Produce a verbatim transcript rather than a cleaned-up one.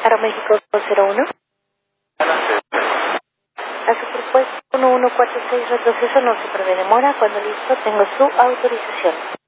Aeroméxico cero uno. A su propuesta uno uno cuatro seis retroceso, no se prevé demora. Cuando listo, tengo su autorización.